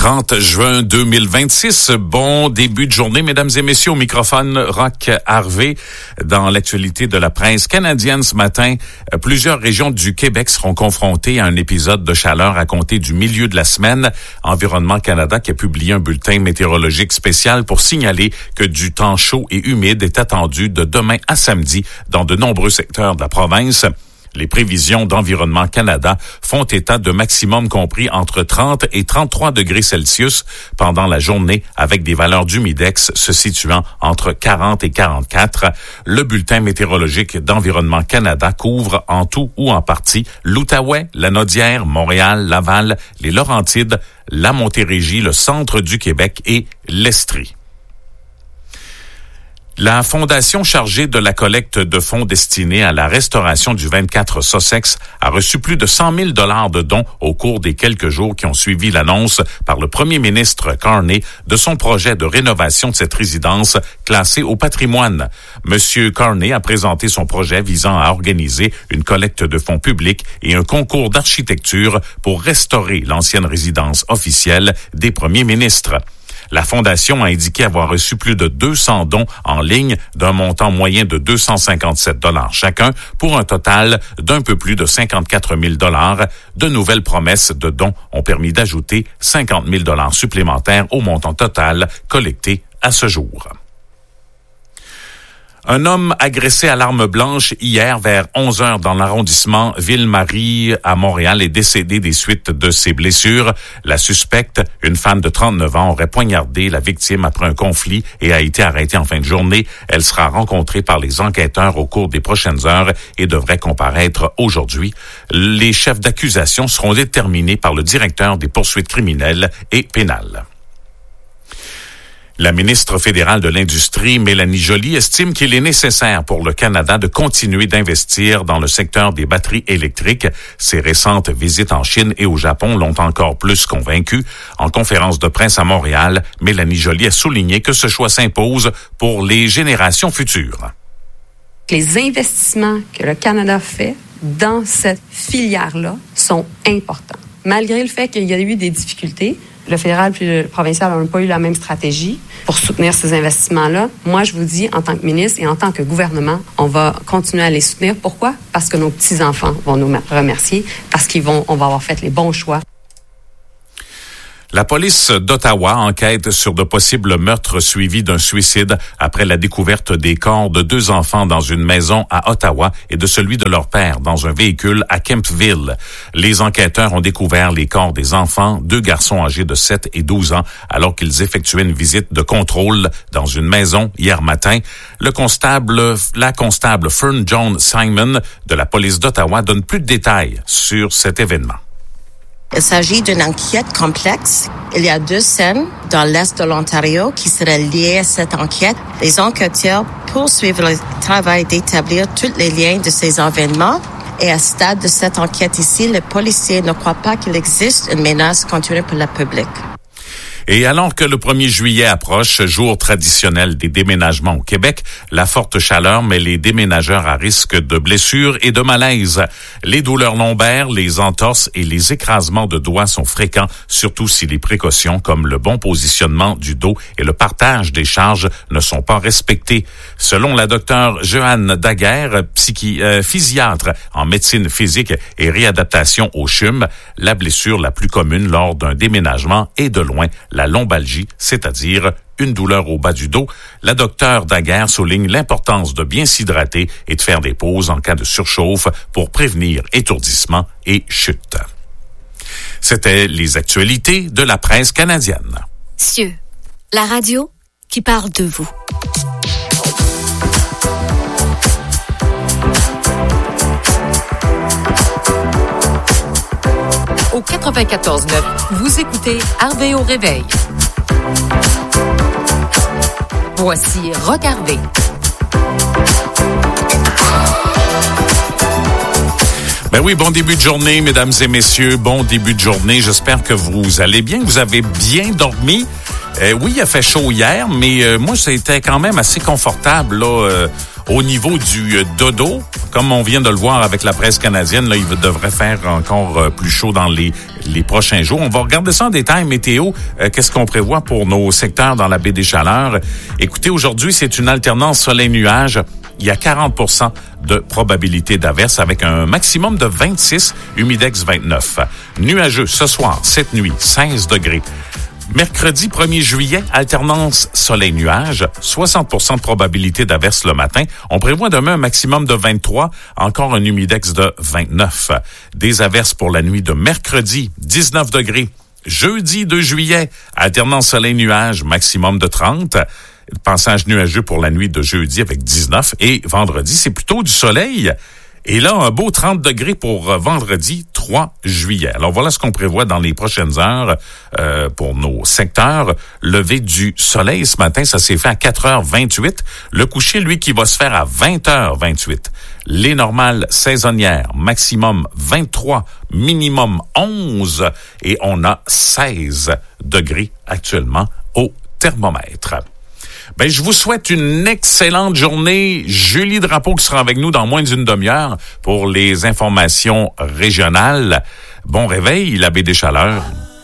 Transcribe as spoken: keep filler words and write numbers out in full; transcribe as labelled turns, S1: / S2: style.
S1: trente juin deux mille vingt-six. Bon début de journée, mesdames et messieurs, au microphone Roch Harvey. Dans l'actualité de la presse canadienne ce matin, plusieurs régions du Québec seront confrontées à un épisode de chaleur à compter du milieu de la semaine. Environnement Canada qui a publié un bulletin météorologique spécial pour signaler que du temps chaud et humide est attendu de demain à samedi dans de nombreux secteurs de la province. Les prévisions d'Environnement Canada font état de maximum compris entre trente et trente-trois degrés Celsius pendant la journée avec des valeurs d'humidex se situant entre quarante et quarante-quatre. Le bulletin météorologique d'Environnement Canada couvre en tout ou en partie l'Outaouais, la Naudière, Montréal, Laval, les Laurentides, la Montérégie, le centre du Québec et l'Estrie. La fondation chargée de la collecte de fonds destinés à la restauration du vingt-quatre Sussex a reçu plus de cent mille dollars de dons au cours des quelques jours qui ont suivi l'annonce par le premier ministre Carney de son projet de rénovation de cette résidence classée au patrimoine. Monsieur Carney a présenté son projet visant à organiser une collecte de fonds publics et un concours d'architecture pour restaurer l'ancienne résidence officielle des premiers ministres. La Fondation a indiqué avoir reçu plus de deux cents dons en ligne d'un montant moyen de deux cent cinquante-sept dollars chacun pour un total d'un peu plus de cinquante-quatre mille dollars. De nouvelles promesses de dons ont permis d'ajouter cinquante mille dollars supplémentaires au montant total collecté à ce jour. Un homme agressé à l'arme blanche hier vers onze heures dans l'arrondissement Ville-Marie à Montréal est décédé des suites de ses blessures. La suspecte, une femme de trente-neuf ans, aurait poignardé la victime après un conflit et a été arrêtée en fin de journée. Elle sera rencontrée par les enquêteurs au cours des prochaines heures et devrait comparaître aujourd'hui. Les chefs d'accusation seront déterminés par le directeur des poursuites criminelles et pénales. La ministre fédérale de l'Industrie, Mélanie Joly, estime qu'il est nécessaire pour le Canada de continuer d'investir dans le secteur des batteries électriques. Ses récentes visites en Chine et au Japon l'ont encore plus convaincue. En conférence de presse à Montréal, Mélanie Joly a souligné que ce choix s'impose pour les générations futures.
S2: Les investissements que le Canada fait dans cette filière-là sont importants. Malgré le fait qu'il y a eu des difficultés, le fédéral et le provincial n'ont pas eu la même stratégie pour soutenir ces investissements-là. Moi, je vous dis, en tant que ministre et en tant que gouvernement, on va continuer à les soutenir. Pourquoi? Parce que nos petits-enfants vont nous remercier, parce qu'ils vont, on va avoir fait les bons choix.
S1: La police d'Ottawa enquête sur de possibles meurtres suivis d'un suicide après la découverte des corps de deux enfants dans une maison à Ottawa et de celui de leur père dans un véhicule à Kemptville. Les enquêteurs ont découvert les corps des enfants, deux garçons âgés de sept et douze ans, alors qu'ils effectuaient une visite de contrôle dans une maison hier matin. Le constable, la constable Fern Jones Simon de la police d'Ottawa donne plus de détails sur cet événement.
S3: Il s'agit d'une enquête complexe. Il y a deux scènes dans l'est de l'Ontario qui seraient liées à cette enquête. Les enquêteurs poursuivent le travail d'établir tous les liens de ces événements. Et à ce stade de cette enquête ici, les policiers ne croient pas qu'il existe une menace continue pour le public.
S1: Et alors que le premier juillet approche, jour traditionnel des déménagements au Québec, la forte chaleur met les déménageurs à risque de blessures et de malaise. Les douleurs lombaires, les entorses et les écrasements de doigts sont fréquents, surtout si les précautions comme le bon positionnement du dos et le partage des charges ne sont pas respectées. Selon la docteure Joanne Daguerre, psychi, euh, physiatre en médecine physique et réadaptation au C H U M, la blessure la plus commune lors d'un déménagement est de loin la lombalgie, c'est-à-dire une douleur au bas du dos. La docteure Daguerre souligne l'importance de bien s'hydrater et de faire des pauses en cas de surchauffe pour prévenir étourdissement et chute. C'était les actualités de la presse canadienne.
S4: Cieux, la radio qui parle de vous.
S5: Au quatre-vingt-quatorze neuf, vous écoutez Harvey au réveil. Voici Roch Harvey.
S1: Ben oui, bon début de journée, mesdames et messieurs. Bon début de journée. J'espère que vous allez bien, que vous avez bien dormi. Euh, oui, il a fait chaud hier, mais euh, moi, c'était quand même assez confortable là, euh, au niveau du euh, dodo. Comme on vient de le voir avec la presse canadienne, là, il devrait faire encore euh, plus chaud dans les les prochains jours. On va regarder ça en détail, météo. Euh, qu'est-ce qu'on prévoit pour nos secteurs dans la baie des Chaleurs? Écoutez, aujourd'hui, c'est une alternance soleil-nuage. Il y a quarante pour cent de probabilité d'averse avec un maximum de vingt-six, humidex vingt-neuf. Nuageux ce soir, cette nuit, seize degrés. Mercredi premier juillet, alternance soleil-nuage, soixante pour cent de probabilité d'averse le matin. On prévoit demain un maximum de vingt-trois, encore un humidex de vingt-neuf. Des averses pour la nuit de mercredi, dix-neuf degrés. Jeudi deux juillet, alternance soleil-nuage, maximum de trente. Passage nuageux pour la nuit de jeudi avec dix-neuf. Et vendredi, c'est plutôt du soleil. Et là, un beau trente degrés pour vendredi trois juillet. Alors voilà ce qu'on prévoit dans les prochaines heures euh, pour nos secteurs. Lever du soleil ce matin, ça s'est fait à quatre heures vingt-huit. Le coucher, lui, qui va se faire à vingt heures vingt-huit. Les normales saisonnières, maximum vingt-trois, minimum onze. Et on a seize degrés actuellement au thermomètre. Ben, je vous souhaite une excellente journée. Julie Drapeau qui sera avec nous dans moins d'une demi-heure pour les informations régionales. Bon réveil, la baie des Chaleurs.